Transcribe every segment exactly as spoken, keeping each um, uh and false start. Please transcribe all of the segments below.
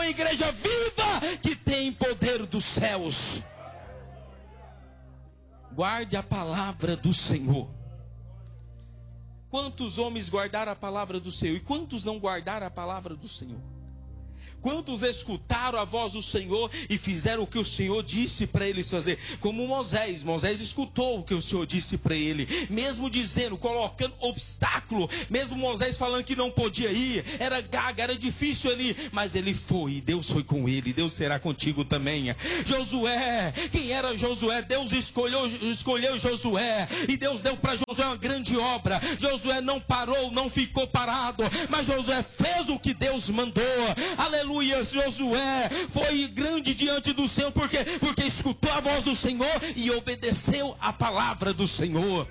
igreja viva que tem poder dos céus. Guarde a palavra do Senhor. Quantos homens guardaram a palavra do Senhor e quantos não guardaram a palavra do Senhor? Quantos escutaram a voz do Senhor e fizeram o que o Senhor disse para eles fazer? Como Moisés, Moisés escutou o que o Senhor disse para ele, mesmo dizendo, colocando obstáculo, mesmo Moisés falando que não podia ir, era gaga, era difícil ali, mas ele foi, e Deus foi com ele, Deus será contigo também. Josué, quem era Josué? Deus escolheu, escolheu Josué, e Deus deu para Josué uma grande obra. Josué não parou, não ficou parado, mas Josué fez o que Deus mandou. Aleluia. Josué foi grande diante do Senhor, porque, porque escutou a voz do Senhor e obedeceu a palavra do Senhor.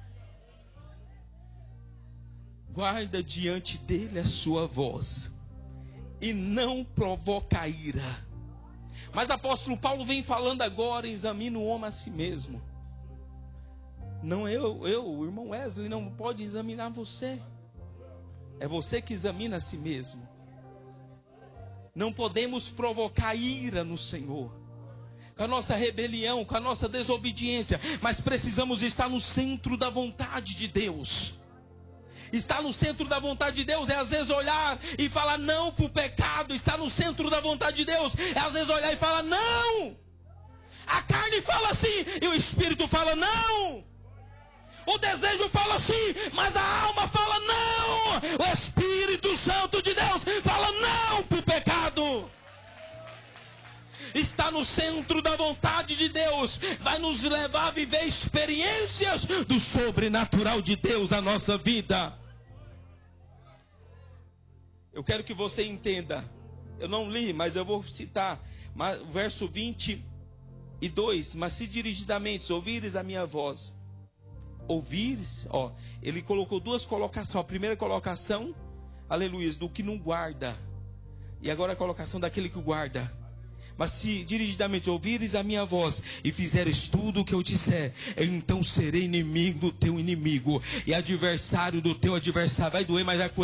Guarda diante dele a sua voz e não provoca a ira. Mas apóstolo Paulo vem falando agora, examina o homem a si mesmo. Não, eu, eu, o irmão Wesley não pode examinar você. É você que examina a si mesmo. Não podemos provocar ira no Senhor, com a nossa rebelião, com a nossa desobediência, mas precisamos estar no centro da vontade de Deus. Estar no centro da vontade de Deus é às vezes olhar e falar não para o pecado. Estar no centro da vontade de Deus é às vezes olhar e falar não. A carne fala assim e o Espírito fala não. O desejo fala sim, mas a alma fala não. O Espírito Santo de Deus fala não para o pecado. Está no centro da vontade de Deus vai nos levar a viver experiências do sobrenatural de Deus na nossa vida. Eu quero que você entenda. Eu não li, mas eu vou citar verso vinte e dois. Mas se dirigidamente ouvires a minha voz, ouvires, ó, ele colocou duas colocações. A primeira colocação, aleluia, do que não guarda, e agora a colocação daquele que guarda. Mas se dirigidamente ouvires a minha voz e fizeres tudo o que eu disser, então serei inimigo do teu inimigo e adversário do teu adversário. Vai doer, mas vai curar.